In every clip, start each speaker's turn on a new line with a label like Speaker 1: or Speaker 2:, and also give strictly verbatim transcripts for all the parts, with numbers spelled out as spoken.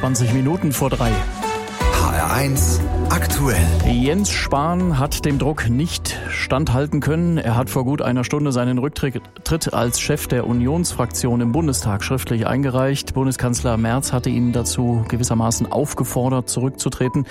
Speaker 1: zwanzig Minuten vor drei.
Speaker 2: H R eins aktuell.
Speaker 1: Jens Spahn hat dem Druck nicht standhalten können. Er hat vor gut einer Stunde seinen Rücktritt als Chef der Unionsfraktion im Bundestag schriftlich eingereicht. Bundeskanzler Merz hatte ihn dazu gewissermaßen aufgefordert, zurückzutreten.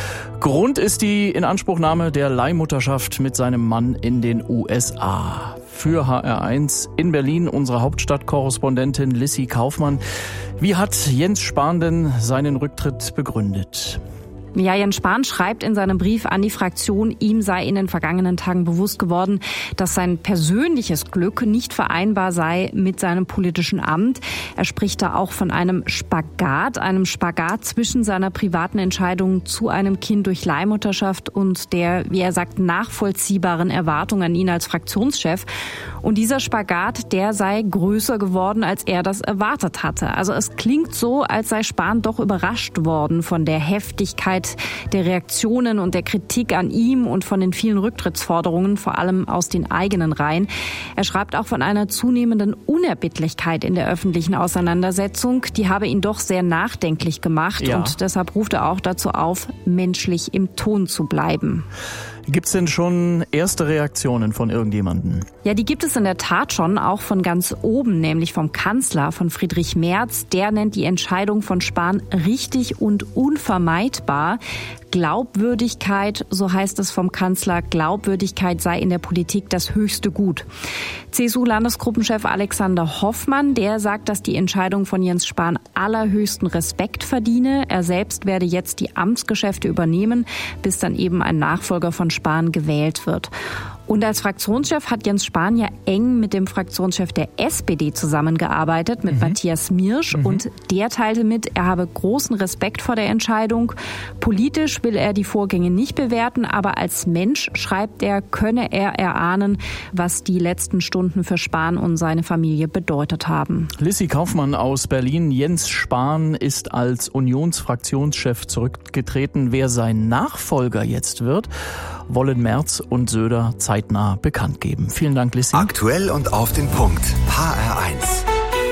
Speaker 1: Grund ist die Inanspruchnahme der Leihmutterschaft mit seinem Mann in den U S A. Für H R eins in Berlin unsere Hauptstadtkorrespondentin Lissy Kaufmann. Wie hat Jens Spahn denn seinen Rücktritt begründet?
Speaker 3: Ja, Jens Spahn schreibt in seinem Brief an die Fraktion, ihm sei in den vergangenen Tagen bewusst geworden, dass sein persönliches Glück nicht vereinbar sei mit seinem politischen Amt. Er spricht da auch von einem Spagat, einem Spagat zwischen seiner privaten Entscheidung zu einem Kind durch Leihmutterschaft und der, wie er sagt, nachvollziehbaren Erwartung an ihn als Fraktionschef. Und dieser Spagat, der sei größer geworden, als er das erwartet hatte. Also es klingt so, als sei Spahn doch überrascht worden von der Heftigkeit der Reaktionen und der Kritik an ihm und von den vielen Rücktrittsforderungen, vor allem aus den eigenen Reihen. Er schreibt auch von einer zunehmenden Unerbittlichkeit in der öffentlichen Auseinandersetzung. Die habe ihn doch sehr nachdenklich gemacht ja. und deshalb ruft er auch dazu auf, menschlich im Ton zu bleiben.
Speaker 1: Gibt es denn schon erste Reaktionen von irgendjemandem?
Speaker 3: Ja, die gibt es in der Tat schon, auch von ganz oben, nämlich vom Kanzler, von Friedrich Merz. Der nennt die Entscheidung von Spahn richtig und unvermeidbar. Glaubwürdigkeit, so heißt es vom Kanzler, Glaubwürdigkeit sei in der Politik das höchste Gut. C S U-Landesgruppenchef Alexander Hoffmann, der sagt, dass die Entscheidung von Jens Spahn allerhöchsten Respekt verdiene. Er selbst werde jetzt die Amtsgeschäfte übernehmen, bis dann eben ein Nachfolger von Spahn gewählt wird. Und als Fraktionschef hat Jens Spahn ja eng mit dem Fraktionschef der S P D zusammengearbeitet, mit mhm. Matthias Miersch. Mhm. Und der teilte mit, er habe großen Respekt vor der Entscheidung. Politisch will er die Vorgänge nicht bewerten, aber als Mensch, schreibt er, könne er erahnen, was die letzten Stunden für Spahn und seine Familie bedeutet haben.
Speaker 1: Lissy Kaufmann aus Berlin. Jens Spahn ist als Unionsfraktionschef zurückgetreten. Wer sein Nachfolger jetzt wird, wollen Merz und Söder zeitnah bekannt geben. Vielen Dank, Lissy.
Speaker 2: Aktuell und auf den Punkt. H R eins.